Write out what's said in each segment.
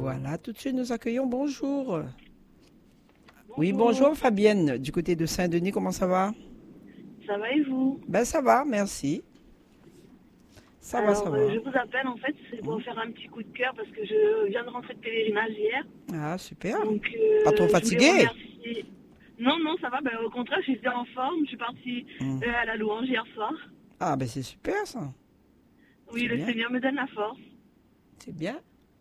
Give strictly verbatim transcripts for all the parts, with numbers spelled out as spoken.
voilà, tout de suite nous accueillons. Bonjour. Bonjour. Oui, bonjour Fabienne, du côté de Saint-Denis, comment ça va? Ça va et vous? Ben ça va, merci. Ça va, ça Alors, va. euh, je vous appelle en fait, c'est pour faire un petit coup de cœur parce que je viens de rentrer de pèlerinage hier. Ah, super. Donc, euh, Pas trop je voulais fatigué? remercier- Non, non, ça va. Ben, au contraire, j'étais en forme. Je suis partie Hmm. euh, à la louange hier soir. Ah, ben c'est super ça. Oui, C'est le bien. Seigneur me donne la force. C'est bien.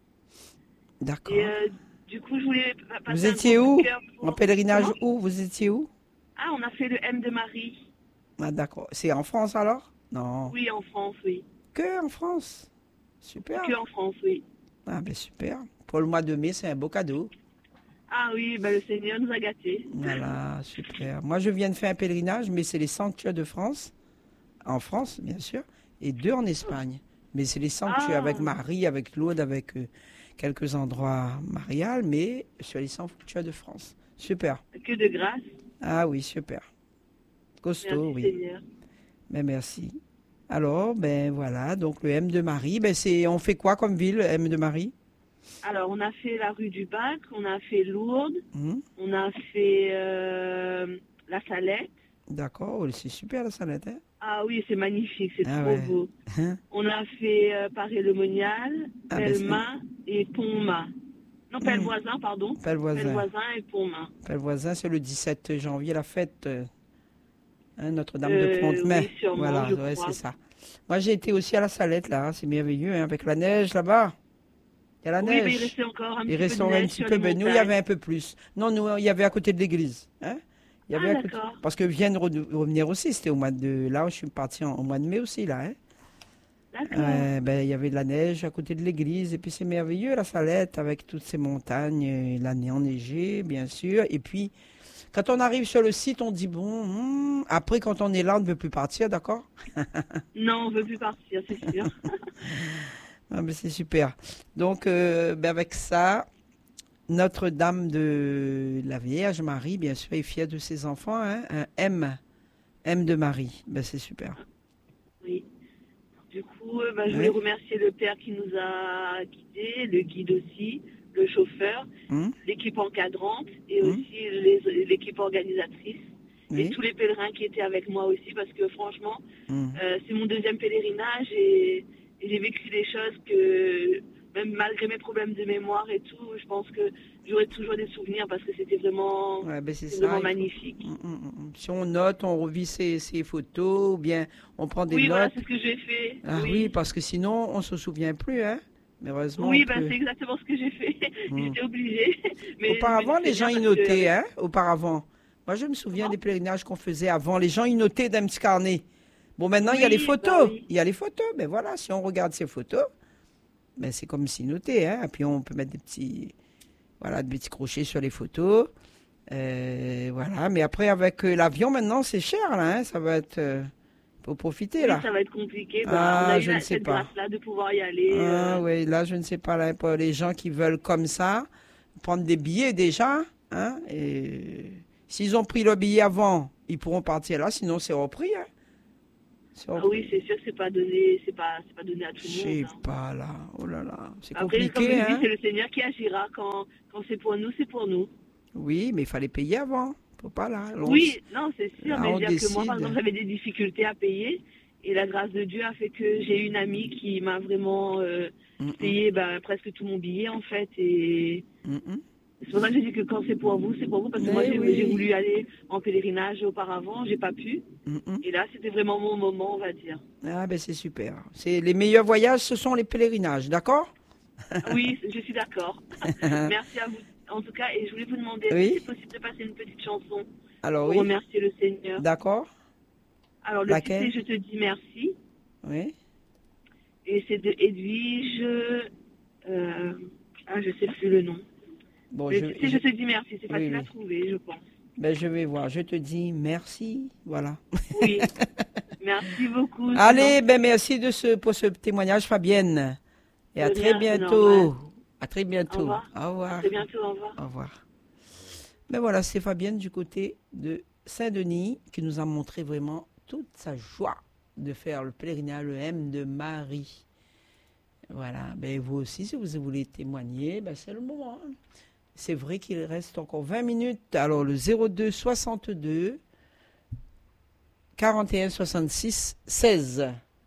D'accord. Et euh, du coup, je voulais pa- passer Vous un étiez gros coup où? de cœur pour- En pèlerinage Comment? où? Vous étiez où? Ah, on a fait le M de Marie. Ah, d'accord. C'est en France alors? Non. Oui, en France, oui. Que en France? Super. Que en France, oui. Ah, ben super. Pour le mois de mai, c'est un beau cadeau. Ah oui, ben, le Seigneur nous a gâtés. Voilà, super. Moi, je viens de faire un pèlerinage, mais c'est les sanctuaires de France, en France, bien sûr, et deux en Espagne. Mais c'est les sanctuaires Ah. avec Marie, avec Lourdes, avec euh, quelques endroits mariales, mais sur les sanctuaires de France. Super. Que de grâce. Ah oui, super. Costaud, Merci oui. Seigneur. Ben, merci. Alors, ben voilà, donc le M de Marie, ben c'est, on fait quoi comme ville, M de Marie? Alors, on a fait la rue du Bac, on a fait Lourdes, Hum, on a fait euh, la Salette. D'accord, oh, c'est super la salette, hein? Ah oui, c'est magnifique, c'est Ah trop ouais. beau. Hein? On a fait euh, Paris-le-Monial, Ah ben, c'est- Pelma et Pontmain. Non, Pellevoisin, pardon. Pellevoisin. Pellevoisin et Pontmain. Père voisin, c'est le dix-sept janvier, la fête euh, hein, Notre-Dame de Euh, Pontmain. oui, sûrement, Voilà, je ouais, crois. c'est ça. Moi, j'ai été aussi à la Salette, là. C'est merveilleux, hein, avec la neige là-bas. Il y a la Oui, mais il neige. restait encore un Il petit peu reste de un neige petit sur peu. les Ben, nous, il y montagnes. avait un peu plus. Non, nous, il y avait à côté de l'église. Hein. Il y avait Ah, à côté- d'accord. Parce que viennent re- revenir aussi. C'était au mois de. Là, je suis parti en- au mois de mai aussi, là. Hein. D'accord. Euh, ben, il y avait de la neige à côté de l'église. Et puis, c'est merveilleux, la Salette, avec toutes ces montagnes, euh, l'année enneigée, bien sûr. Et puis, quand on arrive sur le site, on dit bon. hmm, Après, quand on est là, on ne veut plus partir, d'accord? Non, on ne veut plus partir, c'est sûr. Ah, ben, c'est super. Donc, euh, ben, avec ça, Notre-Dame de la Vierge Marie, bien sûr, est fière de ses enfants. Hein, un M, M de Marie. Ben, c'est super. Oui. Du coup, euh, bah, je Oui. voulais remercier le père qui nous a guidés, le guide aussi, le chauffeur, Hum, l'équipe encadrante et Mhm. aussi les- l'équipe organisatrice. Et Oui. tous les pèlerins qui étaient avec moi aussi, parce que franchement, Hum. euh, c'est mon deuxième pèlerinage et, et j'ai vécu des choses que, même malgré mes problèmes de mémoire et tout, je pense que j'aurai toujours des souvenirs parce que c'était vraiment, Ouais, ben, c'est c'est ça. vraiment il faut- magnifique. Hum, hum, hum. Si on note, on revit ses, ses photos, ou bien on prend des Oui, voilà, notes. c'est ce que j'ai fait. Ah oui. parce que sinon, on ne se souvient plus. Hein. Mais heureusement, Oui, on ben, peut- c'est exactement ce que j'ai fait. Mm. J'étais obligée. Mais Auparavant, mais les c'est gens bien y parce que- notaient, hein, auparavant. Moi, je me souviens Comment des pèlerinages qu'on faisait avant. Les gens y notaient d'un petit carnet. Bon, maintenant, il y a Oui, les bah photos. oui. Il y a les photos. Ben voilà, si on regarde ces photos, ben c'est comme s'y noter, hein. Et puis, on peut mettre des petits, voilà, des petits crochets sur les photos. Euh, voilà. Mais après, avec euh, l'avion, maintenant, c'est cher, là, hein. Ça va être... euh, faut profiter, Oui, là. ça va être compliqué. Bah, Ah, on a eu je la- ne sais cette pas. grâce-là de pouvoir y aller. Ah euh, oui, là, je ne sais pas, là, pour les gens qui veulent comme ça, prendre des billets déjà, hein, et s'ils ont pris le billet avant, ils pourront partir là, sinon c'est repris, hein. C'est Ah repris. oui, c'est sûr que c'est pas donné, c'est pas, c'est pas donné à tout Je le sais monde. hein. pas, là, oh là là, c'est Après, comme je compliqué, dis, hein. c'est le Seigneur qui agira. Quand, quand c'est pour nous, c'est pour nous. Oui, mais il fallait payer avant, faut pas là. Là, on Oui, s- non, c'est sûr. là, Mais on je veux dire que moi, par décide. exemple, j'avais des difficultés à payer. Et la grâce de Dieu a fait que j'ai une amie qui m'a vraiment euh, Mm, payé ben, presque tout mon billet, en fait. Et mm, mm, mm. c'est pour ça que je dis que quand c'est pour vous, c'est pour vous. Parce que moi, Mais j'ai oui. j'ai voulu aller en pèlerinage auparavant, j'ai pas pu. Mm, mm. Et là, c'était vraiment mon moment, on va dire. Ah ben c'est super. C'est les meilleurs voyages, ce sont les pèlerinages, d'accord? Oui, je suis d'accord. Merci à vous, en tout cas. Et je voulais vous demander, est-ce Oui. que c'est possible de passer une petite chanson Alors pour oui, remercier le Seigneur? d'accord. Alors, le titre, Laquelle? c'est Je te dis merci. Oui. Et c'est de Edwige. Euh, ah, je sais plus le nom. Bon, Le je, titre, c'est je- Je te dis merci. C'est facile oui. à trouver, je pense. Ben, je vais voir. Je te dis merci. Voilà. Oui. Merci beaucoup. Allez, ben merci de ce, pour ce témoignage, Fabienne. Et à De très rien, c'est bientôt. normal. À très bientôt. Au revoir. Au À revoir. très bientôt. Au revoir. Au revoir. Ben voilà, c'est Fabienne du côté de Saint-Denis qui nous a montré vraiment toute sa joie de faire le pèlerinage, le M de Marie. Voilà. Ben, vous aussi, si vous voulez témoigner, ben, c'est le moment. Hein. C'est vrai qu'il reste encore vingt minutes. Alors, le zéro deux soixante-deux quarante et un soixante-six seize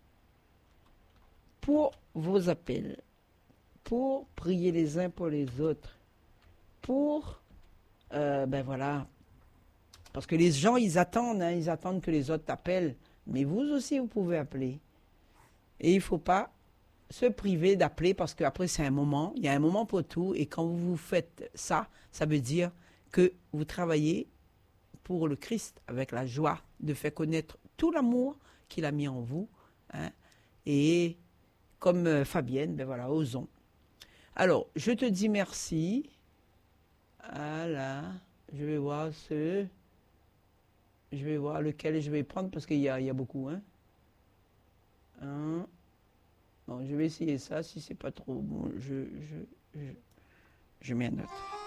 pour vos appels, pour prier les uns pour les autres, pour, euh, ben voilà, parce que les gens, ils attendent, hein, ils attendent que les autres t'appellent, mais vous aussi, vous pouvez appeler. Et il ne faut pas se priver d'appeler parce qu'après, c'est un moment, il y a un moment pour tout, et quand vous faites ça, ça veut dire que vous travaillez pour le Christ avec la joie de faire connaître tout l'amour qu'il a mis en vous. Hein, et comme euh, Fabienne, ben voilà, osons. Alors, je te dis merci. Voilà, je vais voir ce... Je vais voir lequel je vais prendre parce qu'il y a, il y a beaucoup. Hein. Un. Bon, je vais essayer ça. Si c'est pas trop bon, je, je, je, je mets un autre.